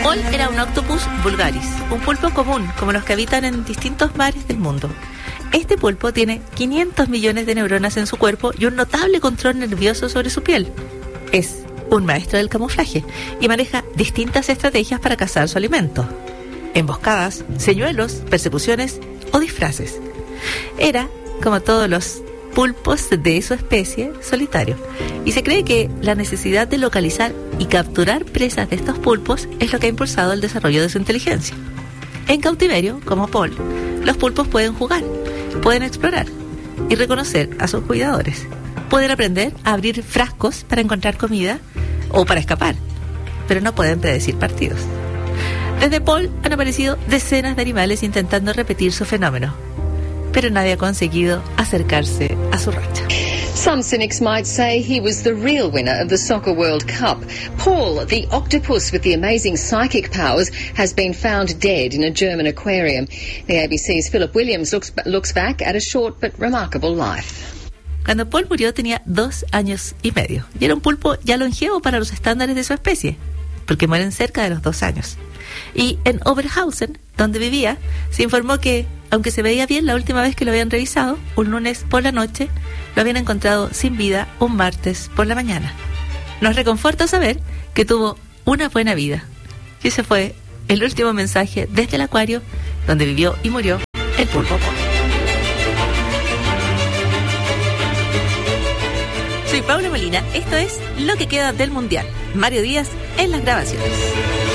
Paul era un octopus vulgaris, un pulpo común, como los que habitan en distintos mares del mundo. Este pulpo tiene 500 millones de neuronas en su cuerpo y un notable control nervioso sobre su piel. Es un maestro del camuflaje y maneja distintas estrategias para cazar su alimento: emboscadas, señuelos, persecuciones o disfraces. Era, como todos los pulpos de su especie, solitario, y se cree que la necesidad de localizar y capturar presas de estos pulpos es lo que ha impulsado el desarrollo de su inteligencia. En cautiverio, como Paul, los pulpos pueden jugar, pueden explorar y reconocer a sus cuidadores. Pueden aprender a abrir frascos para encontrar comida o para escapar, pero no pueden predecir partidos. Desde Paul han aparecido decenas de animales intentando repetir su fenómeno, pero nadie ha conseguido acercarse a su racha. Some cynics might say he was the real winner of the Soccer World Cup. Paul, the octopus with the amazing psychic powers, has been found dead in a German aquarium. The ABC's Philip Williams looks back at a short but remarkable life. Cuando Paul murió tenía 2 años y medio, y era un pulpo ya longevo para los estándares de su especie, porque mueren cerca de los 2 años. Y en Oberhausen, donde vivía, se informó que, aunque se veía bien la última vez que lo habían revisado, un lunes por la noche, lo habían encontrado sin vida un martes por la mañana. Nos reconforta saber que tuvo una buena vida. Y ese fue el último mensaje desde el acuario donde vivió y murió el pulpo Paul. Soy Paula Molina, esto es Lo que queda del Mundial. Mario Díaz en las grabaciones.